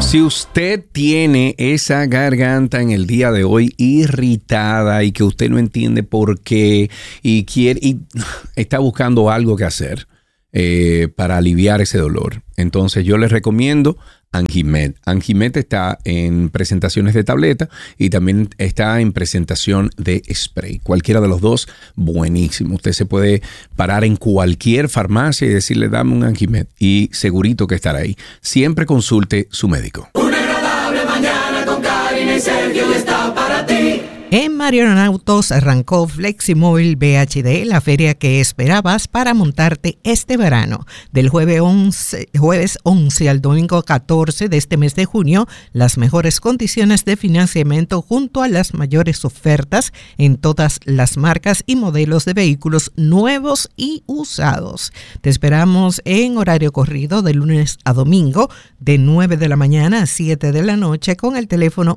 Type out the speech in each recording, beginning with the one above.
Si usted tiene esa garganta en el día de hoy irritada y que usted no entiende por qué y está buscando algo que hacer para aliviar ese dolor, entonces yo les recomiendo Anjimed. Anjimed está en presentaciones de tableta y también está en presentación de spray. Cualquiera de los dos, buenísimo. Usted se puede parar en cualquier farmacia y decirle, dame un Anjimed, y segurito que estará ahí. Siempre consulte su médico. Una agradable mañana con Karina y Sergio está para ti. En Marionautos arrancó Fleximóvil VHD, la feria que esperabas para montarte este verano. Del jueves 11 al domingo 14 de este mes de junio, las mejores condiciones de financiamiento junto a las mayores ofertas en todas las marcas y modelos de vehículos nuevos y usados. Te esperamos en horario corrido de lunes a domingo, de 9 de la mañana a 7 de la noche, con el teléfono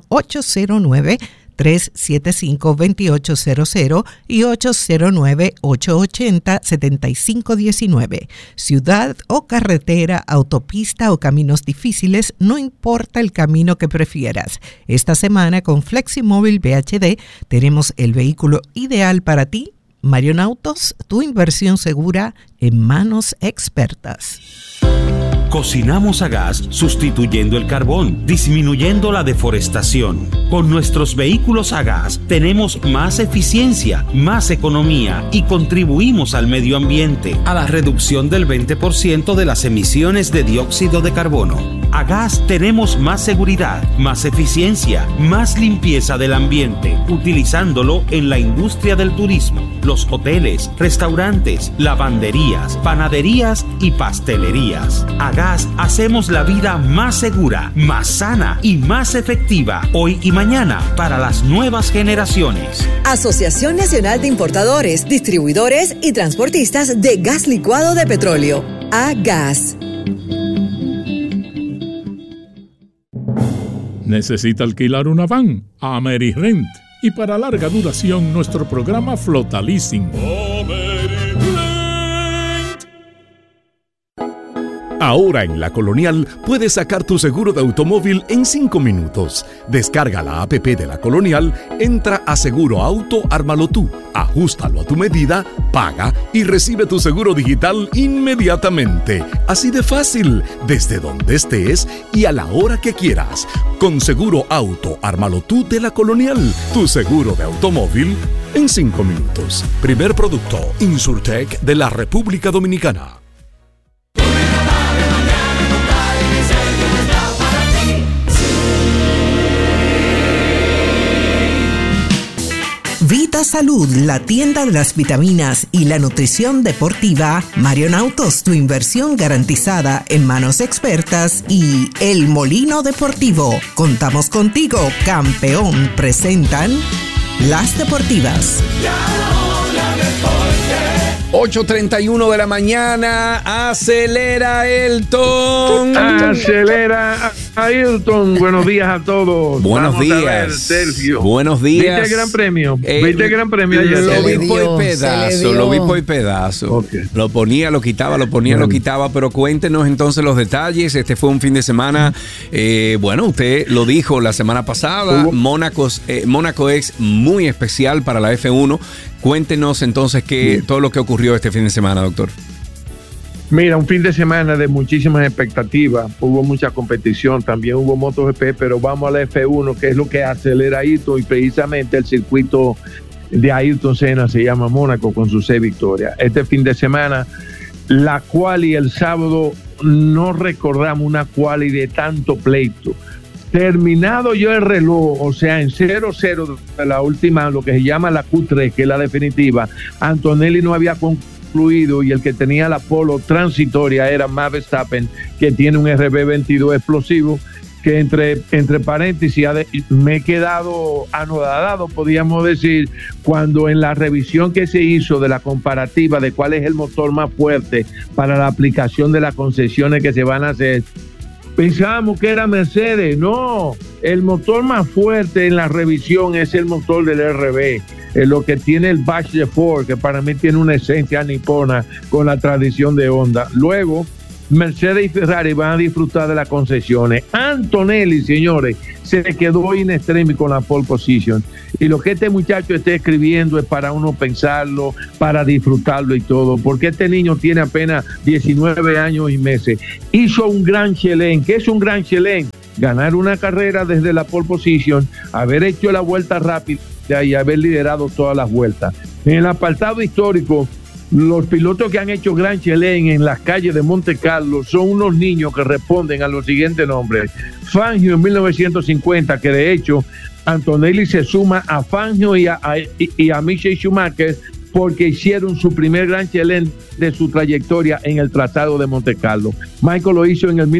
809-375-2800 y 809-880-7519. Ciudad o carretera, autopista o caminos difíciles, no importa el camino que prefieras. Esta semana con Fleximóvil VHD tenemos el vehículo ideal para ti. Marionautos, tu inversión segura en manos expertas. Cocinamos a gas sustituyendo el carbón, disminuyendo la deforestación. Con nuestros vehículos a gas tenemos más eficiencia, más economía y contribuimos al medio ambiente, a la reducción del 20% de las emisiones de dióxido de carbono. A gas tenemos más seguridad, más eficiencia, más limpieza del ambiente, utilizándolo en la industria del turismo, los hoteles, restaurantes, lavanderías, panaderías y pastelerías. A gas hacemos la vida más segura, más sana y más efectiva hoy y mañana para las nuevas generaciones. Asociación Nacional de Importadores, Distribuidores y Transportistas de Gas Licuado de Petróleo. AGAS. ¿Necesita alquilar una van? AmeriRent. Y para larga duración, nuestro programa Flota Leasing. Ahora en La Colonial puedes sacar tu seguro de automóvil en 5 minutos. Descarga la app de La Colonial, entra a Seguro Auto, ármalo tú, ajústalo a tu medida, paga y recibe tu seguro digital inmediatamente. Así de fácil, desde donde estés y a la hora que quieras. Con Seguro Auto, ármalo tú de La Colonial, tu seguro de automóvil en 5 minutos. Primer producto, Insurtech de la República Dominicana. Vita Salud, la tienda de las vitaminas y la nutrición deportiva. Marionautos, tu inversión garantizada en manos expertas. Y El Molino Deportivo. Contamos contigo, campeón. Presentan Las Deportivas. 8:31 de la mañana. Acelera, Elton. Acelera, Ailton. Buenos días a todos. Buenos Vamos días, a ver, Sergio. Buenos días. ¿Viste el Gran Premio? ¿Viste el Gran Premio ayer? Lo vi por pedazo. Okay. Lo ponía, lo quitaba, lo quitaba. Pero cuéntenos entonces los detalles. Este fue un fin de semana. Bueno, usted lo dijo la semana pasada. Mónaco es muy especial para la F1. Cuéntenos entonces todo lo que ocurrió este fin de semana, doctor. Mira, un fin de semana de muchísimas expectativas. Hubo mucha competición, también hubo MotoGP, pero vamos a la F1, que es lo que acelera Ayrton, y precisamente el circuito de Ayrton Senna se llama Mónaco con sus 6 victorias. Este fin de semana, la quali el sábado, no recordamos una quali de tanto pleito. Terminado yo el reloj, o sea, en 0-0 de la última, lo que se llama la Q3, que es la definitiva, Antonelli no había concluido y el que tenía la polo transitoria era Max Verstappen, que tiene un RB22 explosivo, que entre paréntesis me he quedado anodado, podríamos decir, cuando en la revisión que se hizo de la comparativa de cuál es el motor más fuerte para la aplicación de las concesiones que se van a hacer, pensábamos que era Mercedes. No, el motor más fuerte en la revisión es el motor del RB, lo que tiene el Batch de Ford, que para mí tiene una esencia nipona con la tradición de Honda. Luego Mercedes y Ferrari van a disfrutar de las concesiones. Antonelli, señores, se quedó in extremis con la pole position. Y lo que este muchacho está escribiendo es para uno pensarlo, para disfrutarlo y todo, porque este niño tiene apenas 19 años y meses. Hizo un gran chelén. ¿Qué es un gran chelén? Ganar una carrera desde la pole position, haber hecho la vuelta rápida y haber liderado todas las vueltas. En el apartado histórico, los pilotos que han hecho Gran Chelem en las calles de Monte Carlo son unos niños que responden a los siguientes nombres. Fangio en 1950, que de hecho Antonelli se suma a Fangio y a Michael Schumacher porque hicieron su primer Gran Chelem de su trayectoria en el trazado de Monte Carlo. Michael lo hizo en el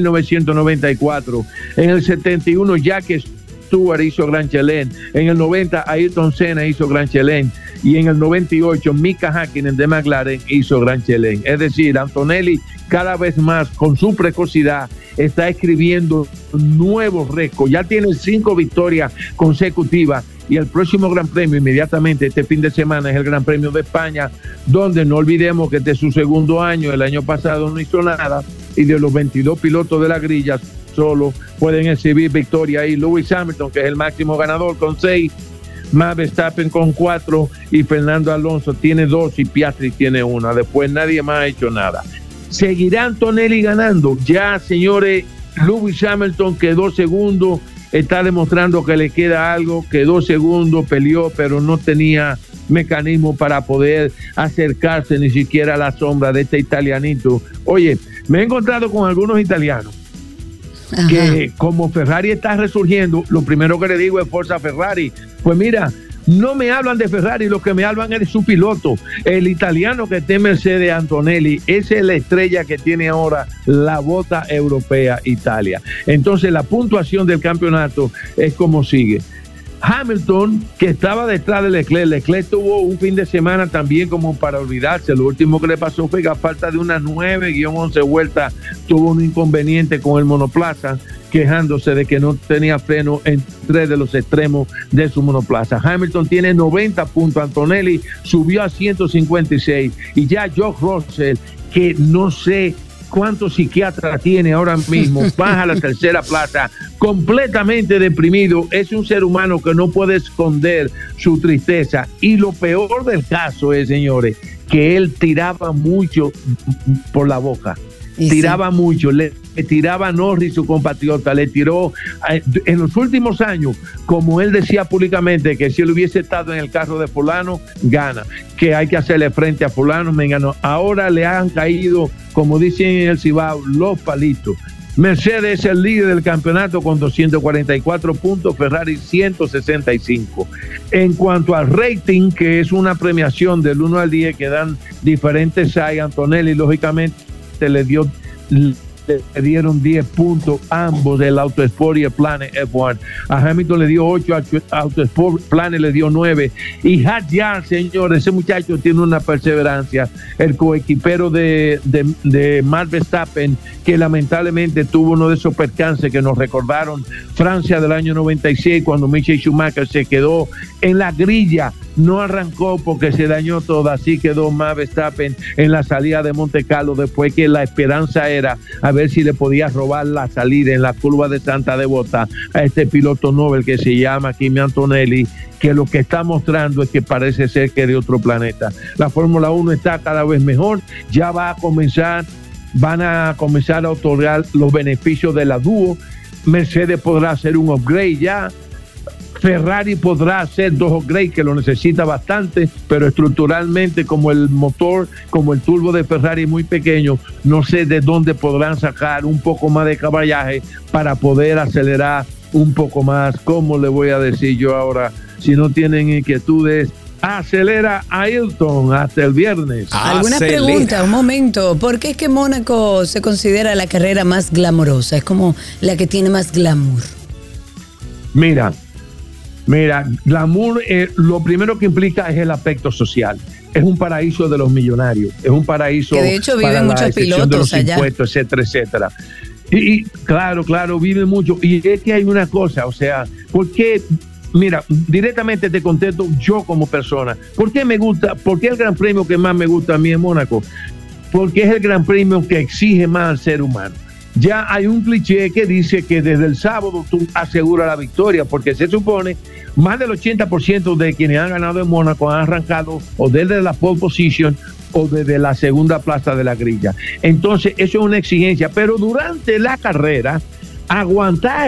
1994. En el 71 Jacques Stewart hizo Gran Chelem. En el 90 Ayrton Senna hizo Gran Chelem. Y en el 98 Mika Häkkinen de McLaren hizo Gran Chelem. Es decir, Antonelli cada vez más con su precocidad está escribiendo nuevos récords. Ya tiene 5 victorias consecutivas y el próximo Gran Premio inmediatamente este fin de semana es el Gran Premio de España, donde no olvidemos que este es su segundo año. El año pasado no hizo nada y de los 22 pilotos de la grilla solo pueden exhibir victoria ahí. Lewis Hamilton, que es el máximo ganador, con 6, Max Verstappen con 4 y Fernando Alonso tiene 2 y Piastri tiene 1. Después nadie más ha hecho nada. ¿Seguirá Antonelli ganando? Ya, señores, Lewis Hamilton quedó segundo, está demostrando que le queda algo, quedó segundo, peleó, pero no tenía mecanismo para poder acercarse ni siquiera a la sombra de este italianito. Oye, me he encontrado con algunos italianos que como Ferrari está resurgiendo, lo primero que le digo es Forza Ferrari. Pues mira, no me hablan de Ferrari, lo que me hablan es de su piloto, el italiano que está en Mercedes, Antonelli. Esa es la estrella que tiene ahora la bota europea Italia. Entonces la puntuación del campeonato es como sigue. Hamilton, que estaba detrás de Leclerc tuvo un fin de semana también como para olvidarse. Lo último que le pasó fue que a falta de unas 9-11 vueltas tuvo un inconveniente con el monoplaza, quejándose de que no tenía freno en 3 de los extremos de su monoplaza. Hamilton tiene 90 puntos, Antonelli subió a 156 y ya George Russell, que no sé cuántos psiquiatras tiene ahora mismo, baja a la tercera plaza, completamente deprimido. Es un ser humano que no puede esconder su tristeza. Y lo peor del caso es, señores, que él tiraba mucho por la boca. Tiraba mucho, le tiraba a Norris, su compatriota, le tiró en los últimos años, como él decía públicamente, que si él hubiese estado en el carro de fulano, gana, que hay que hacerle frente a fulano, me ganó. Ahora le han caído, como dicen en el Cibao, los palitos. Mercedes es el líder del campeonato con 244 puntos, Ferrari 165. En cuanto al rating, que es una premiación del 1 al 10 que dan diferentes hay, Antonelli lógicamente le dieron 10 puntos ambos, el Autosport y el Planet F1. A Hamilton le dio 8, a Autosport Planet le dio 9. Y Hadjar, señores, ese muchacho tiene una perseverancia. El coequipero de Max Verstappen, que lamentablemente tuvo uno de esos percances que nos recordaron Francia del año 96, cuando Michael Schumacher se quedó en la grilla. No arrancó porque se dañó todo, así quedó Max Verstappen en la salida de Monte Carlo, después que la esperanza era a ver si le podía robar la salida en la curva de Santa Devota a este piloto Nobel que se llama Kimi Antonelli, que lo que está mostrando es que parece ser que es de otro planeta. La Fórmula 1 está cada vez mejor, ya van a comenzar a otorgar los beneficios de la dúo. Mercedes podrá hacer un upgrade ya. Ferrari podrá hacer 2 upgrades, que lo necesita bastante, pero estructuralmente, como el motor, como el turbo de Ferrari es muy pequeño, no sé de dónde podrán sacar un poco más de caballaje para poder acelerar un poco más. ¿Cómo le voy a decir yo ahora? Si no tienen inquietudes, acelera Ayrton hasta el viernes. ¿Alguna pregunta? Un momento. ¿Por qué es que Mónaco se considera la carrera más glamorosa? Es como la que tiene más glamour. Mira, glamour, lo primero que implica es el aspecto social. Es un paraíso de los millonarios, es un paraíso que de hecho viven muchos pilotos de los allá, impuestos, etcétera. Y claro, viven mucho. Y es que hay una cosa, o sea, ¿por qué? Mira, directamente te contesto yo como persona. ¿Por qué me gusta? ¿Por qué el gran premio que más me gusta a mí es Mónaco? porque es el gran premio que exige más al ser humano. Ya hay un cliché que dice que desde el sábado tú aseguras la victoria, porque se supone más del 80% de quienes han ganado en Mónaco han arrancado o desde la pole position o desde la segunda plaza de la grilla. Entonces, eso es una exigencia, pero durante la carrera, aguantar